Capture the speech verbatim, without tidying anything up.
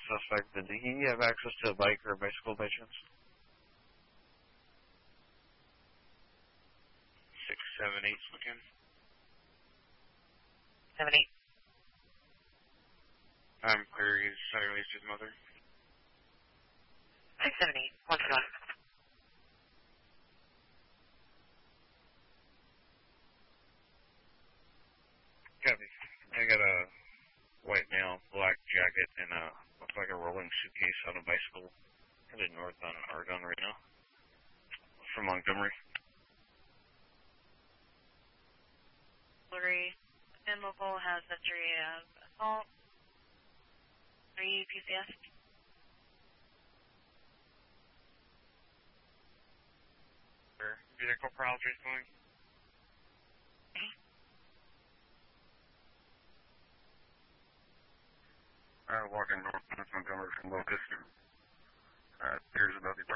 suspect, but did he have access to a bike or a bicycle by chance? Six, seven, eight, looking. Seven, eight. I'm clear. He's trying to release his mother. Six, seven, eight. One shot. Copy. I got a white male, black jacket, and a looks like a rolling suitcase on a bicycle headed north on Argonne right now from Montgomery. Hillary and local has history of assault. Three P C S. Vehicle prowls recently. Uh, walking north of Montgomery from Locust. Uh, appears about the